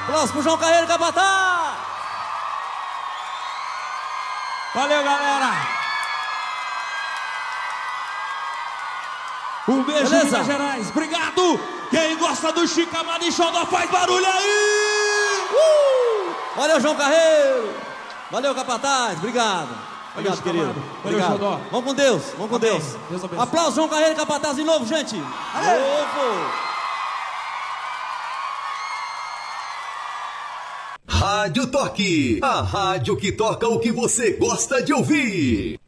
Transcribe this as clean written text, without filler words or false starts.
Aplausos pro João Carreiro, capataz. Valeu, galera. Um beijo, Beleza? Minas Gerais. Obrigado. Quem gosta do Chicamani Xodó faz barulho aí. Valeu, João Carreiro. Valeu, capataz. Obrigado. Obrigado, querido. Valeu, Obrigado. Xodó. Vamos com Deus. Vamos com Amém. Deus. Deus abençoe. Aplausos, João Carreiro, capataz de novo, gente. Novo. Rádio Toque, a rádio que toca o que você gosta de ouvir.